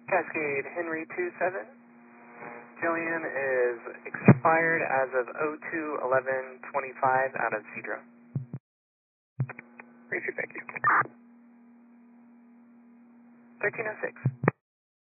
Cascade Henry 27. Jillian is expired as of 02/11/25 out of Cedro. Brief you, thank you. 1306.